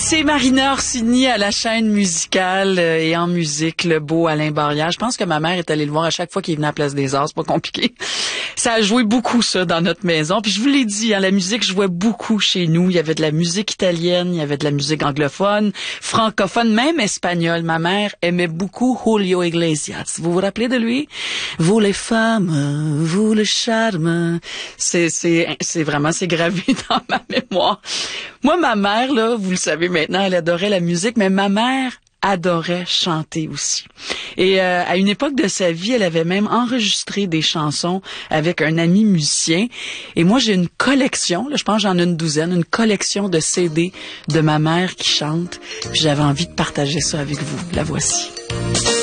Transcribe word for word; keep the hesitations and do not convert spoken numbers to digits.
C'est Marina Orsini à la chaîne musicale euh, et en musique, le beau Alain Barrière. Je pense que ma mère est allée le voir à chaque fois qu'il venait à Place des Arts, c'est pas compliqué. Ça a joué beaucoup, ça, dans notre maison. Puis je vous l'ai dit, hein, la musique jouait beaucoup chez nous. Il y avait de la musique italienne, il y avait de la musique anglophone, francophone, même espagnole. Ma mère aimait beaucoup Julio Iglesias. Vous vous rappelez de lui? Vous les femmes, vous le charme. C'est, c'est, c'est vraiment, c'est gravé dans ma mémoire. Moi, ma mère, là, vous le savez maintenant, elle adorait la musique, mais ma mère adorait chanter aussi. Et euh, à une époque de sa vie, elle avait même enregistré des chansons avec un ami musicien. Et moi, j'ai une collection, là, je pense que j'en ai une douzaine, une collection de C D de ma mère qui chante. Puis j'avais envie de partager ça avec vous. La voici.